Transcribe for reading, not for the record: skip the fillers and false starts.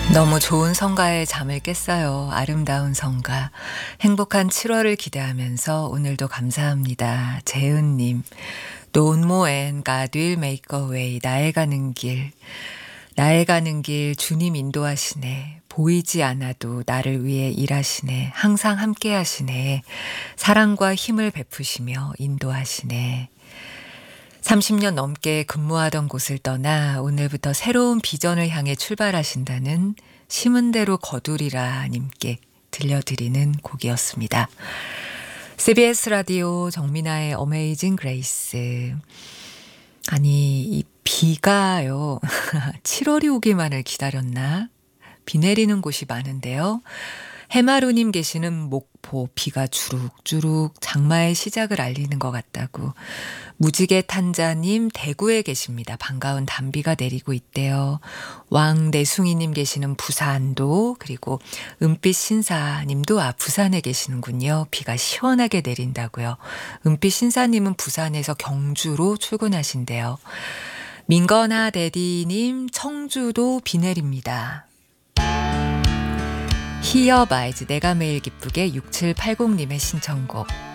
너무 좋은 성가에 잠을 깼어요. 아름다운 성가. 행복한 7월을 기대하면서 오늘도 감사합니다. 재은님. 논모 앤 God will make a way. 나의 가는 길. 나의 가는 길 주님 인도하시네. 보이지 않아도 나를 위해 일하시네. 항상 함께 하시네. 사랑과 힘을 베푸시며 인도하시네. 30년 넘게 근무하던 곳을 떠나 오늘부터 새로운 비전을 향해 출발하신다는 심은 대로 거두리라 님께 들려드리는 곡이었습니다. CBS 라디오 정민아의 어메이징 그레이스. 아니 이 비가요. 7월이 오기만을 기다렸나? 비 내리는 곳이 많은데요. 해마루님 계시는 목포 비가 주룩주룩 장마의 시작을 알리는 것 같다고. 무지개 탄자님 대구에 계십니다. 반가운 단비가 내리고 있대요. 왕내숭이님 계시는 부산도, 그리고 은빛 신사님도 부산에 계시는군요. 비가 시원하게 내린다고요. 은빛 신사님은 부산에서 경주로 출근하신대요. 민건아 대디님 청주도 비 내립니다. 히어바이즈 내가 매일 기쁘게 6780님의 신청곡.